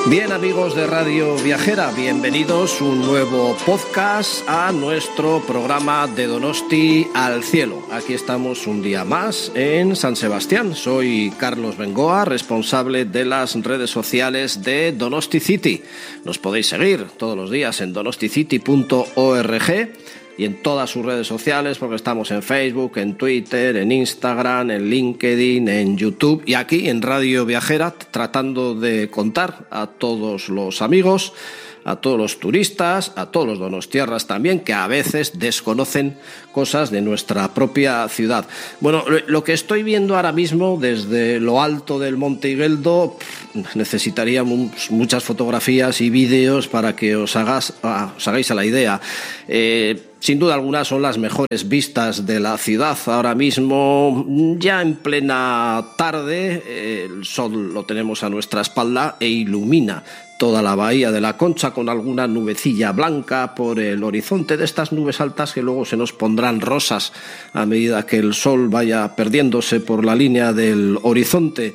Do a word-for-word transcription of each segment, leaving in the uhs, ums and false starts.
Bien, amigos de Radio Viajera, bienvenidos un nuevo podcast a nuestro programa de Donosti al Cielo. Aquí estamos un día más en San Sebastián. Soy Carlos Bengoa, responsable de las redes sociales de Donosti City. Nos podéis seguir todos los días en donosticity punto org y en todas sus redes sociales, porque estamos en Facebook, en Twitter, en Instagram, en LinkedIn, en YouTube y aquí en Radio Viajera, tratando de contar a todos los amigos, a todos los turistas, a todos los donostiarras también, que a veces desconocen cosas de nuestra propia ciudad. Bueno, lo que estoy viendo ahora mismo desde lo alto del Monte Igeldo, necesitaría muchas fotografías y vídeos para que os, hagas, os hagáis a la idea. Eh, Sin duda alguna son las mejores vistas de la ciudad ahora mismo, ya en plena tarde, el sol lo tenemos a nuestra espalda e ilumina toda la bahía de la Concha con alguna nubecilla blanca por el horizonte, de estas nubes altas que luego se nos pondrán rosas a medida que el sol vaya perdiéndose por la línea del horizonte.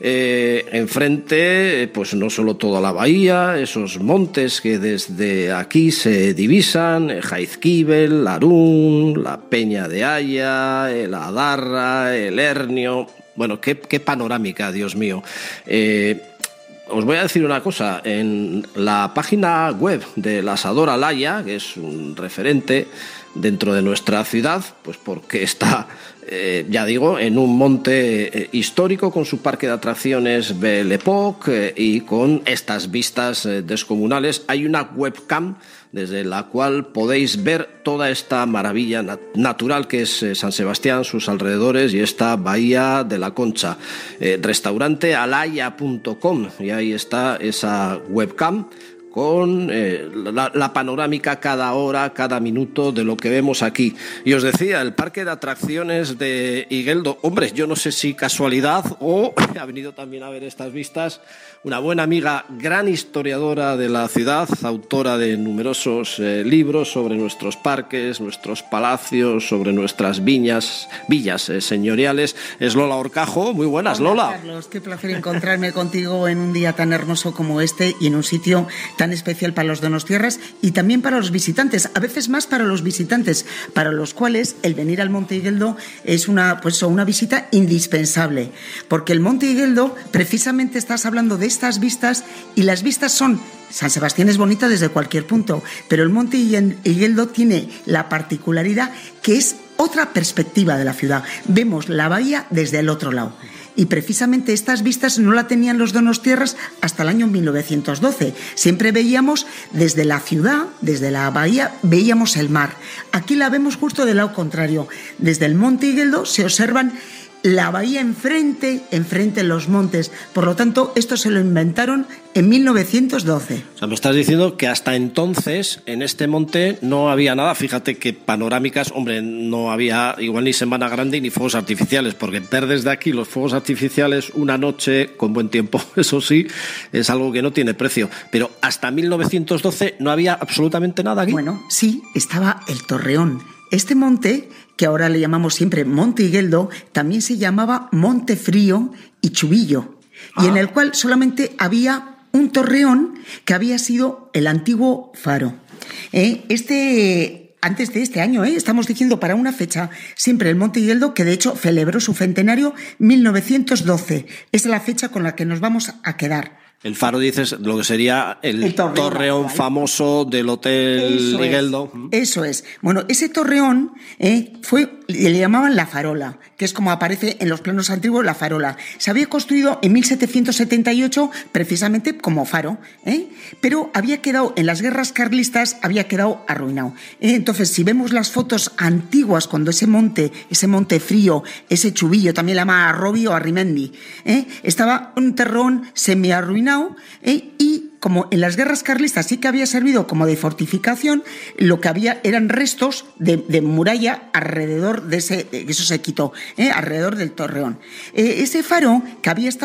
Eh, enfrente, pues no solo toda la bahía, esos montes que desde aquí se divisan, Jaizkibel, Larún, la Peña de Haya, el Adarra, el Hernio. Bueno, qué, qué panorámica, Dios mío. Eh, Os voy a decir una cosa, en la página web del Asador Alaya, que es un referente dentro de nuestra ciudad, pues porque está, eh, ya digo, en un monte eh, histórico con su parque de atracciones Belle Époque eh, y con estas vistas eh, descomunales, hay una webcam desde la cual podéis ver toda esta maravilla nat- natural que es eh, San Sebastián, sus alrededores y esta bahía de la Concha. Eh, restaurante alaya punto com, y ahí está esa webcam con eh, la, la panorámica cada hora, cada minuto de lo que vemos aquí. Y os decía, el parque de atracciones de Igeldo, hombre, yo no sé si casualidad o ha venido también a ver estas vistas una buena amiga, gran historiadora de la ciudad, autora de numerosos eh, libros sobre nuestros parques, nuestros palacios, sobre nuestras viñas, villas eh, señoriales, es Lola Horcajo. Muy buenas, Hola, Lola. Carlos, qué placer encontrarme contigo en un día tan hermoso como este y en un sitio tan especial para los donostiarras y también para los visitantes, a veces más para los visitantes, para los cuales el venir al Monte Igeldo es una, pues, una visita indispensable, porque el Monte Igeldo, precisamente estás hablando de estas vistas, y las vistas son, San Sebastián es bonita desde cualquier punto, pero el Monte Igeldo tiene la particularidad que es otra perspectiva de la ciudad. Vemos la bahía desde el otro lado. Y precisamente estas vistas no la tenían los donostiarras hasta el año mil novecientos doce. Siempre veíamos desde la ciudad, desde la bahía, veíamos el mar. Aquí la vemos justo del lado contrario. Desde el Monte Igeldo se observan la bahía enfrente, enfrente los montes. Por lo tanto, esto se lo inventaron en mil novecientos doce. O sea, me estás diciendo que hasta entonces en este monte no había nada. Fíjate que panorámicas, hombre, no había igual ni Semana Grande ni fuegos artificiales, porque ver desde aquí los fuegos artificiales una noche con buen tiempo, eso sí, es algo que no tiene precio. Pero hasta mil novecientos doce no había absolutamente nada aquí. Bueno, sí, estaba el Torreón. Este monte, que ahora le llamamos siempre Monte Igeldo, también se llamaba Monte Frío y Chubillo, ah. y en el cual solamente había un torreón que había sido el antiguo faro. Eh, este... Antes de este año, ¿eh? Estamos diciendo para una fecha, siempre el Monte Igeldo, que de hecho celebró su centenario mil novecientos doce. Es la fecha con la que nos vamos a quedar. El faro, dices, lo que sería el, el torreón, torreón ¿vale? famoso del Hotel eso Igeldo. Es, eso es. Bueno, ese torreón eh, fue, le llamaban la farola, que es como aparece en los planos antiguos, la farola. Se había construido en mil setecientos setenta y ocho precisamente como faro, ¿eh? pero había quedado, en las guerras carlistas, había quedado arruinado. ¿eh? Entonces, si vemos las fotos antiguas, cuando ese monte, ese monte frío, ese chubillo, también la llama Arrobio o Arrimendi, ¿eh? estaba un terrón semi-arruinado, ¿eh? y como en las guerras carlistas sí que había servido como de fortificación, lo que había eran restos de, de muralla alrededor de ese, eso se quitó, ¿eh? alrededor del torreón. Eh, ese faro, que había estado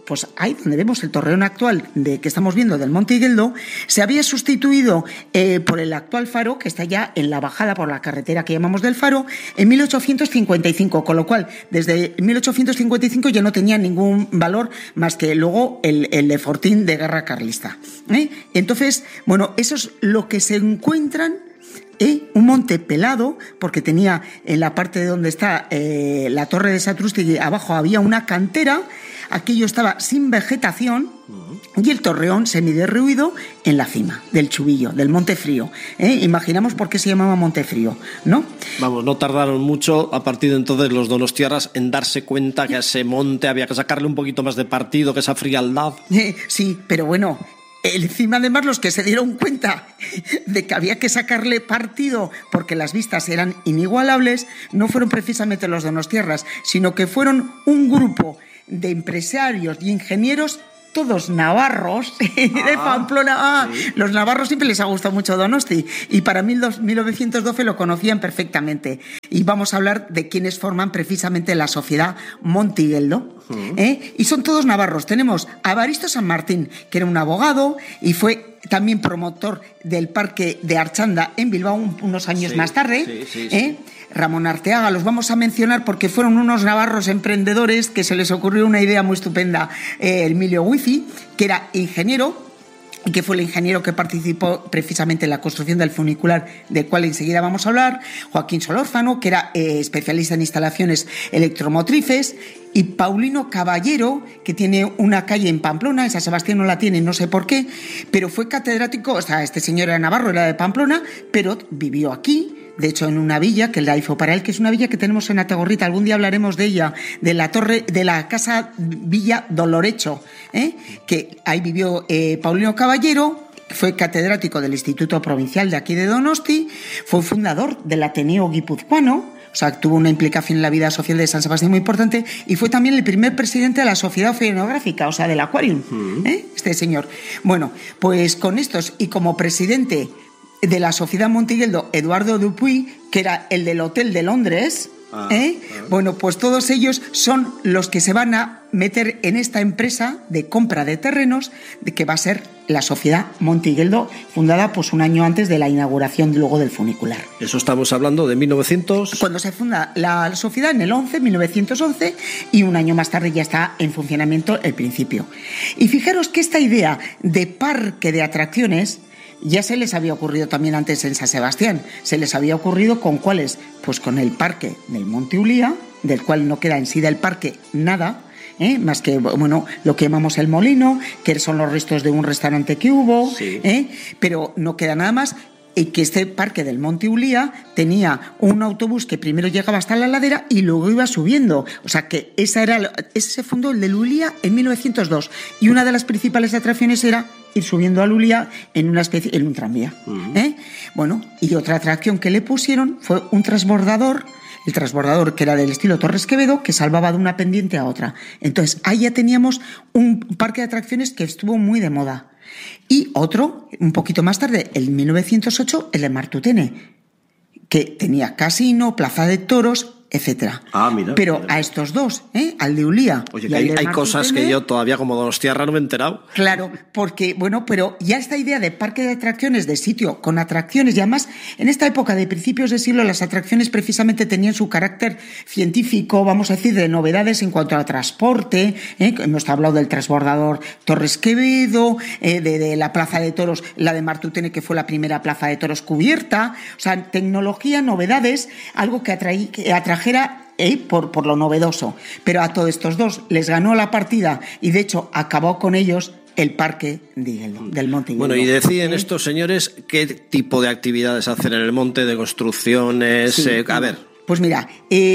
pues ahí donde vemos el torreón actual de que estamos viendo del Monte Igueldo, se había sustituido eh, por el actual faro, que está ya en la bajada por la carretera que llamamos del Faro, en mil ochocientos cincuenta y cinco, con lo cual desde mil ochocientos cincuenta y cinco ya no tenía ningún valor más que luego el, el de Fortín de guerra carlista. ¿eh? Entonces, bueno, eso es lo que se encuentran. ¿Eh? Un monte pelado, porque tenía en la parte de donde está eh, la torre de Satrústegui, abajo había una cantera, aquello estaba sin vegetación y el torreón semiderruido en la cima del Chubillo, del Monte Frío. ¿eh? Imaginamos por qué se llamaba Monte Frío, ¿no? Vamos, no tardaron mucho a partir de entonces los donostiarras en darse cuenta que a ese monte había que sacarle un poquito más de partido, que esa frialdad. Eh, sí, pero bueno... Encima, además, los que se dieron cuenta de que había que sacarle partido porque las vistas eran inigualables, no fueron precisamente los donostiarras, sino que fueron un grupo de empresarios y ingenieros, todos navarros, ah, de Pamplona. Ah, sí. Los navarros siempre les ha gustado mucho Donosti y para mil novecientos doce lo conocían perfectamente. Y vamos a hablar de quienes forman precisamente la sociedad Monte Igueldo. Uh-huh. ¿eh? Y son todos navarros. Tenemos a Evaristo San Martín, que era un abogado y fue también promotor del Parque de Archanda en Bilbao unos años sí, más tarde. Sí, sí, sí. ¿eh? Ramón Arteaga, los vamos a mencionar porque fueron unos navarros emprendedores que se les ocurrió una idea muy estupenda. Eh, Emilio Huici, que era ingeniero y que fue el ingeniero que participó precisamente en la construcción del funicular, del cual enseguida vamos a hablar. Joaquín Solórzano, que era eh, especialista en instalaciones electromotrices, y Paulino Caballero, que tiene una calle en Pamplona, en San Sebastián no la tiene, no sé por qué, pero fue catedrático, o sea, este señor era navarro, era de Pamplona, pero vivió aquí. De hecho, en una villa que la hizo para él, que es una villa que tenemos en Atagorrita. Algún día hablaremos de ella, de la torre, de la casa Villa Dolorecho, ¿eh? que ahí vivió eh, Paulino Caballero. Fue catedrático del Instituto Provincial de aquí de Donosti, fue fundador del Ateneo Guipuzcoano, o sea, tuvo una implicación en la vida social de San Sebastián muy importante, y fue también el primer presidente de la Sociedad Oceanográfica, o sea, del Aquarium, ¿eh? este señor. Bueno, pues con estos, y como presidente de la Sociedad Monte Igueldo, Eduardo Dupuy, que era el del Hotel de Londres, ah, ¿eh? ah. bueno, pues todos ellos son los que se van a meter en esta empresa de compra de terrenos, de que va a ser la Sociedad Monte Igueldo, fundada pues un año antes de la inauguración luego del funicular. Eso estamos hablando de mil novecientos... Cuando se funda la sociedad en el once, mil novecientos once, y un año más tarde ya está en funcionamiento el principio. Y fijaros que esta idea de parque de atracciones ya se les había ocurrido también antes en San Sebastián. Se les había ocurrido con cuáles, pues con el parque del Monte Ulia, del cual no queda en sí del parque nada, ¿eh? más que bueno lo que llamamos el molino, que son los restos de un restaurante que hubo, sí. ¿eh? pero no queda nada más. Y que este parque del Monte Ulia tenía un autobús que primero llegaba hasta la ladera y luego iba subiendo. O sea que esa era, ese se fundó el del Ulia en mil novecientos dos. Y una de las principales atracciones era ir subiendo al Ulia en una especie, en un tranvía. Uh-huh. ¿eh? Bueno, y otra atracción que le pusieron fue un transbordador. El transbordador que era del estilo Torres Quevedo, que salvaba de una pendiente a otra. Entonces, ahí ya teníamos un parque de atracciones que estuvo muy de moda. Y otro, un poquito más tarde, en mil novecientos ocho, el de Martutene, que tenía casino, plaza de toros, etcétera. Ah, mira. Pero mira. a estos dos, ¿eh? al de Ulia. Oye, y que hay, al de hay cosas que yo todavía como donostiarra no me he enterado. Claro, porque, bueno, pero ya esta idea de parque de atracciones, de sitio con atracciones, y además, en esta época de principios de siglo, las atracciones precisamente tenían su carácter científico, vamos a decir, de novedades en cuanto a transporte, ¿eh? Hemos hablado del transbordador Torres Quevedo, eh, de, de la plaza de toros, la de Martutene, que fue la primera plaza de toros cubierta, o sea, tecnología, novedades, algo que, atraí, que atrajera ¿Eh? Por, por lo novedoso. Pero a todos estos dos les ganó la partida y de hecho acabó con ellos el parque de Igueldo, del Monte Igueldo. Bueno, y deciden ¿Eh? estos señores qué tipo de actividades hacen en el monte, de construcciones. Sí, eh, a ver. Pues mira,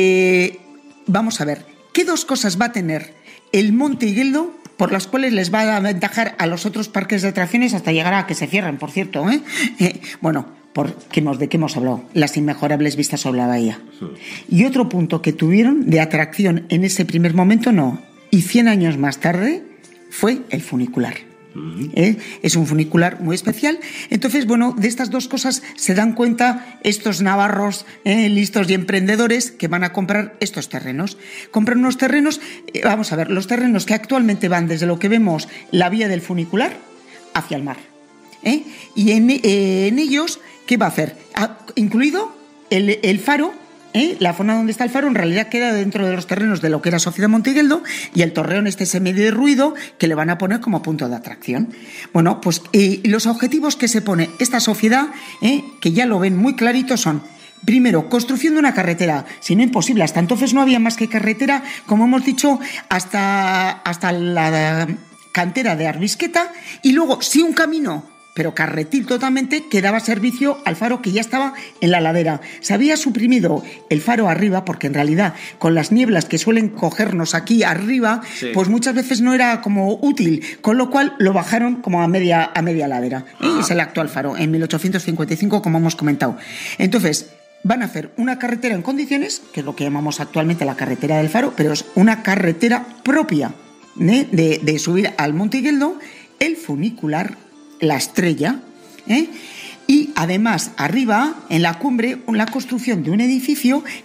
eh, vamos a ver, ¿qué dos cosas va a tener el Monte Igueldo por las cuales les va a aventajar a los otros parques de atracciones hasta llegar a que se cierren, por cierto? ¿eh? Eh, bueno, por, ¿de qué hemos hablado? Las inmejorables vistas sobre la bahía. Sí. Y otro punto que tuvieron de atracción en ese primer momento, no, y cien años más tarde, fue el funicular. ¿Eh? Es un funicular muy especial. Entonces, bueno, de estas dos cosas se dan cuenta estos navarros ¿eh? listos y emprendedores que van a comprar estos terrenos. Compran unos terrenos, eh, vamos a ver, los terrenos que actualmente van desde lo que vemos la vía del funicular hacia el mar. ¿eh? Y en, eh, en ellos, ¿qué va a hacer? Ha incluido el, el faro. ¿Eh? La zona donde está el faro en realidad queda dentro de los terrenos de lo que era Sociedad Monteigueldo, y el torreón este ese medio de ruido que le van a poner como punto de atracción. Bueno, pues eh, los objetivos que se pone esta sociedad, ¿eh? que ya lo ven muy clarito, son: primero, construcción de una carretera, si no imposible, hasta entonces no había más que carretera, como hemos dicho, hasta, hasta la cantera de Arbisqueta, y luego sí un camino, pero carretil totalmente, que daba servicio al faro que ya estaba en la ladera. Se había suprimido el faro arriba, porque en realidad con las nieblas que suelen cogernos aquí arriba, sí. pues muchas veces no era como útil, con lo cual lo bajaron como a media, a media ladera. Ah. Es el actual faro, en mil ochocientos cincuenta y cinco, como hemos comentado. Entonces, van a hacer una carretera en condiciones, que es lo que llamamos actualmente la carretera del faro, pero es una carretera propia ¿eh? de, de subir al Monteigueldo, el funicular La Estrella, ¿eh? y además arriba, en la cumbre, la construcción de un edificio